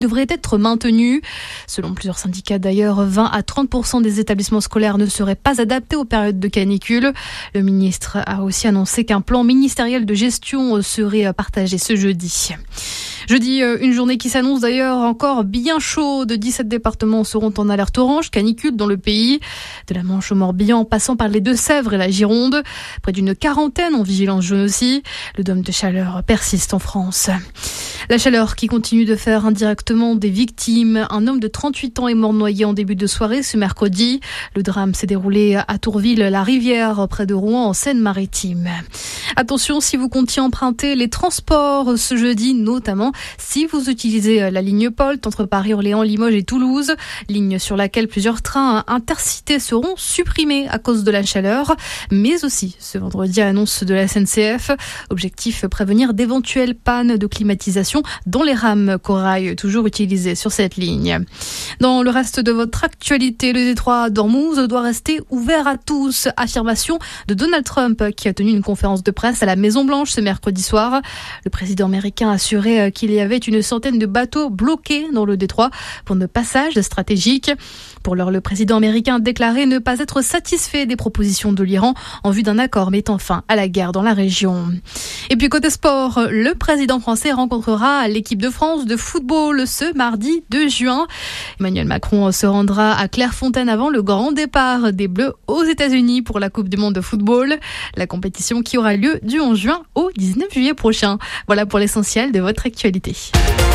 devrait être maintenu. Selon plusieurs syndicats d'ailleurs, 20 à 30% des établissements scolaires ne seraient pas adaptés aux périodes de canicule. Le ministre a aussi annoncé qu'un plan ministériel de gestion serait partagé ce jeudi. Jeudi, une journée qui s'annonce d'ailleurs encore bien chaude. 17 départements seront en alerte orange, canicule dans le pays. De la Manche au Morbihan, en passant par les Deux-Sèvres et la Gironde. Près d'une quarantaine en vigilance jaune aussi. Le dôme de chaleur persiste en France. La chaleur qui continue de faire indirectement des victimes. Un homme de 38 ans est mort noyé en début de soirée ce mercredi. Le drame s'est déroulé à Tourville-la-Rivière, près de Rouen, en Seine-Maritime. Attention, si vous comptiez emprunter les transports ce jeudi, notamment si vous utilisez la ligne POLT entre Paris, Orléans, Limoges et Toulouse, ligne sur laquelle plusieurs trains intercités seront supprimés à cause de la chaleur, mais aussi ce vendredi, annonce de la SNCF. Objectif, prévenir d'éventuelles pannes de climatisation dans les rames corail toujours utilisées sur cette ligne. Dans le reste de votre actualité, le détroit d'Ormuz doit rester ouvert à tous. Affirmation de Donald Trump qui a tenu une conférence de presse à la Maison-Blanche ce mercredi soir. Le président américain a assuré qu'il y avait une centaine de bateaux bloqués dans le détroit pour le passage stratégique. Pour l'heure, le président américain a déclaré ne pas être satisfait des propositions de l'Iran en vue d'un accord mettant fin à la guerre dans la région. Et puis côté sport, le président français rencontrera l'équipe de France de football ce mardi 2 juin. Emmanuel Macron se rendra à Clairefontaine avant le grand départ des Bleus aux États-Unis pour la Coupe du monde de football. La compétition qui aura lieu du 11 juin au 19 juillet prochain. Voilà pour l'essentiel de votre actualité.